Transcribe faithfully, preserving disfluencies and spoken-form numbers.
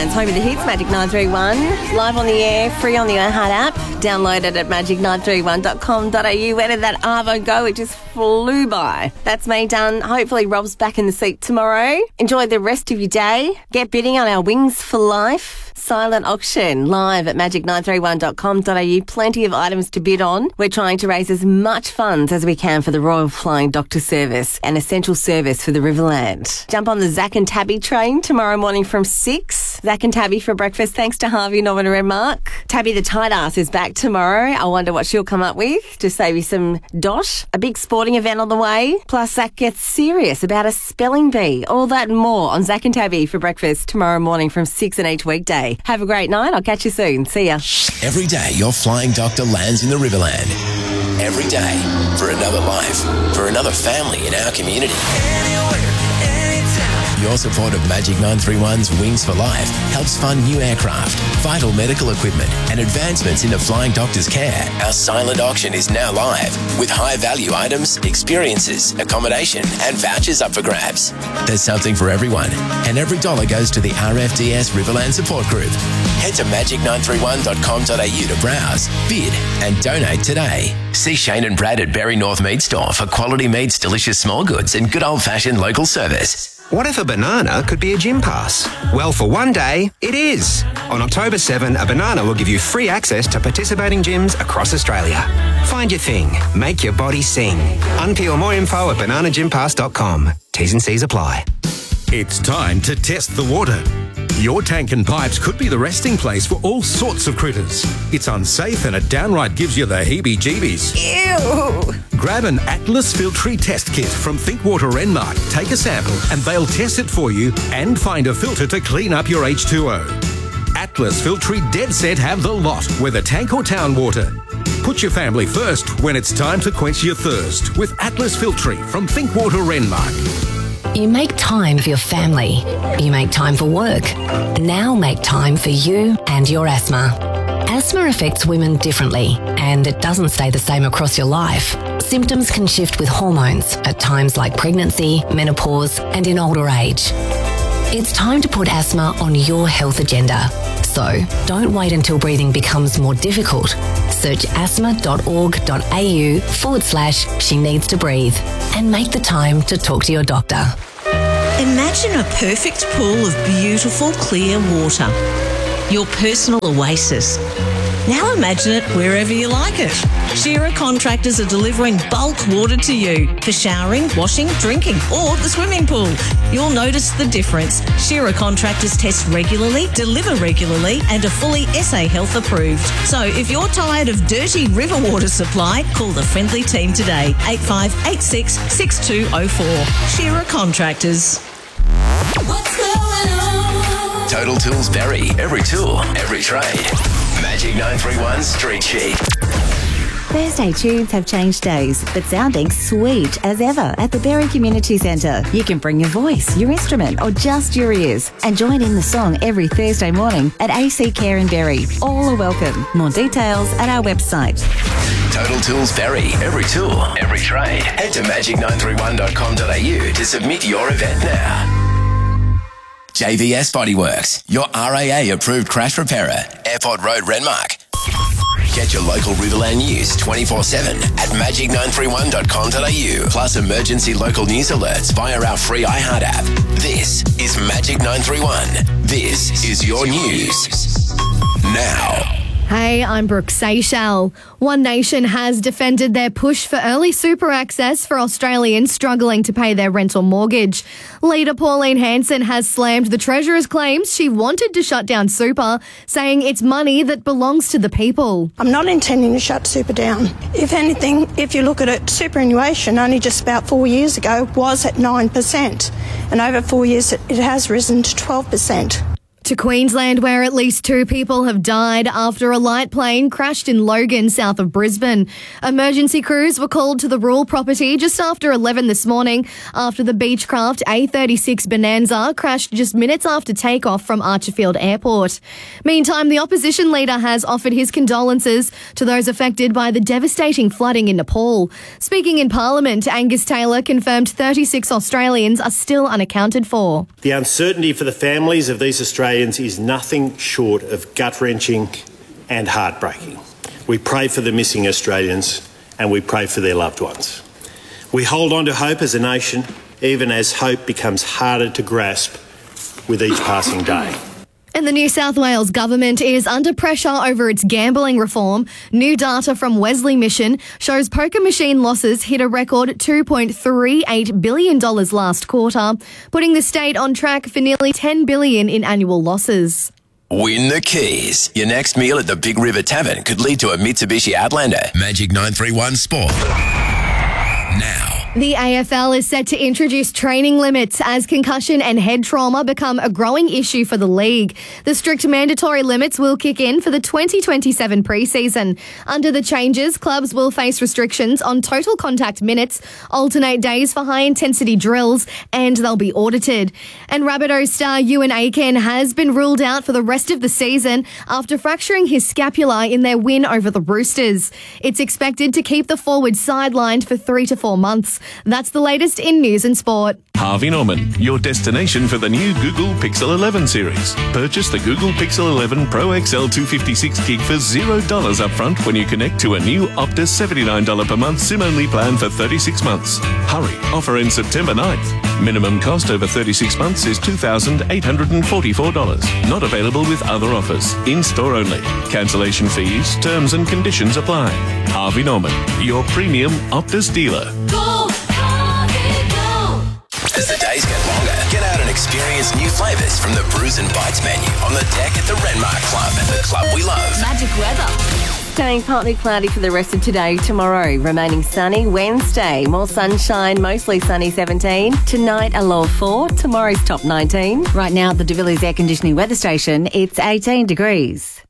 Riverlands, home of the hits, Magic nine three one. Live on the air, free on the iHeart app. Download it at magic nine three one dot com dot a u. Where did that Arvo go? It just flew by. That's me done. Hopefully Rob's back in the seat tomorrow. Enjoy the rest of your day. Get bidding on our Wings for Life silent auction live at magic nine three one dot com dot a u. Plenty of items to bid on. We're trying to raise as much funds as we can for the Royal Flying Doctor Service, an essential service for the Riverland. Jump on the Zach and Tabby train tomorrow morning from six. Zach and Tabby for breakfast, thanks to Harvey, Norman and Renmark. Tabby the tight ass is back tomorrow. I wonder what she'll come up with to save you some dosh. A big sporting event on the way. Plus Zach gets serious about a spelling bee. All that and more on Zach and Tabby for breakfast tomorrow morning from six and each weekday. Have a great night. I'll catch you soon. See ya. Every day your flying doctor lands in the Riverland. Every day for another life, for another family in our community. Your support of Magic nine three one's Wings for Life helps fund new aircraft, vital medical equipment and advancements into flying doctors' care. Our silent auction is now live with high-value items, experiences, accommodation and vouchers up for grabs. There's something for everyone and every dollar goes to the R F D S Riverland Support Group. Head to magic nine three one dot com dot a u to browse, bid and donate today. See Shane and Brad at Berry North Meat Store for quality meats, delicious small goods and good old-fashioned local service. What if a banana could be a gym pass? Well, for one day, it is. On October seventh, a banana will give you free access to participating gyms across Australia. Find your thing. Make your body sing. Unpeel more info at banana gym pass dot com. T's and C's apply. It's time to test the water. Your tank and pipes could be the resting place for all sorts of critters. It's unsafe and it downright gives you the heebie-jeebies. Ew! Grab an Atlas Filtri test kit from Thinkwater Renmark, take a sample and they'll test it for you and find a filter to clean up your H two O. Atlas Filtri Dead Set have the lot, whether tank or town water. Put your family first when it's time to quench your thirst with Atlas Filtri from Thinkwater Renmark. You make time for your family. You make time for work. Now make time for you and your asthma. Asthma affects women differently, and it doesn't stay the same across your life. Symptoms can shift with hormones at times like pregnancy, menopause, and in older age. It's time to put asthma on your health agenda. So don't wait until breathing becomes more difficult. Search asthma.org.au forward slash she needs to breathe and make the time to talk to your doctor. Imagine a perfect pool of beautiful, clear water. Your personal oasis. Now imagine it wherever you like it. Shearer Contractors are delivering bulk water to you for showering, washing, drinking or the swimming pool. You'll notice the difference. Shearer Contractors test regularly, deliver regularly and are fully S A Health approved. So if you're tired of dirty river water supply, call the friendly team today. eight five eight six, six two zero four. Shearer Contractors. What's going on? Total Tools Berry. Every tool, every trade. Magic nine three one Street Sheet. Thursday tunes have changed days, but sounding sweet as ever at the Berry Community Centre. You can bring your voice, your instrument, or just your ears and join in the song every Thursday morning at A C Care in Berry. All are welcome. More details at our website. Total Tools Berry. Every tool, every trade. Head to magic nine three one dot com dot a u to submit your event now. J V S Bodyworks, your R A A approved crash repairer. Airport Road, Renmark. Get your local Riverland news twenty-four seven at magic nine three one dot com dot a u. Plus emergency local news alerts via our free iHeart app. This is Magic nine three one. This is your news. Now. Hey, I'm Brooke Seychelles. One Nation has defended their push for early super access for Australians struggling to pay their rental mortgage. Leader Pauline Hanson has slammed the Treasurer's claims she wanted to shut down super, saying it's money that belongs to the people. I'm not intending to shut super down. If anything, if you look at it, superannuation only just about four years ago was at nine percent. And over four years, it has risen to twelve percent. To Queensland, where at least two people have died after a light plane crashed in Logan, south of Brisbane. Emergency crews were called to the rural property just after eleven this morning after the Beechcraft A thirty-six Bonanza crashed just minutes after takeoff from Archerfield Airport. Meantime, the opposition leader has offered his condolences to those affected by the devastating flooding in Nepal. Speaking in Parliament, Angus Taylor confirmed thirty-six Australians are still unaccounted for. The uncertainty for the families of these Australians Australians is nothing short of gut-wrenching and heartbreaking. We pray for the missing Australians and we pray for their loved ones. We hold on to hope as a nation, even as hope becomes harder to grasp with each passing day. And the New South Wales government is under pressure over its gambling reform. New data from Wesley Mission shows poker machine losses hit a record two point three eight billion dollars last quarter, putting the state on track for nearly ten billion dollars in annual losses. Win the keys. Your next meal at the Big River Tavern could lead to a Mitsubishi Outlander. Magic nine three one Sport. Now. The A F L is set to introduce training limits as concussion and head trauma become a growing issue for the league. The strict mandatory limits will kick in for the twenty twenty-seven preseason. Under the changes, clubs will face restrictions on total contact minutes, alternate days for high-intensity drills, and they'll be audited. And Rabbitohs star Ewan Aiken has been ruled out for the rest of the season after fracturing his scapula in their win over the Roosters. It's expected to keep the forward sidelined for three to four months. That's the latest in news and sport. Harvey Norman, your destination for the new Google Pixel eleven series. Purchase the Google Pixel eleven Pro X L two fifty-six gig for zero dollars upfront when you connect to a new Optus seventy-nine dollars per month SIM-only plan for thirty-six months. Hurry, offer ends September ninth. Minimum cost over thirty-six months is two thousand eight hundred forty-four dollars. Not available with other offers. In-store only. Cancellation fees, terms and conditions apply. Harvey Norman, your premium Optus dealer. Go, Harvey, go. As the days get longer, get out and experience new flavours from the Brews and Bites menu on the deck at the Renmark Club, the club we love. Magic weather. Staying partly cloudy for the rest of today. Tomorrow, remaining sunny. Wednesday, more sunshine, mostly sunny seventeen. Tonight, a low of four. Tomorrow's top nineteen. Right now at the De Villiers Air Conditioning Weather Station, it's eighteen degrees.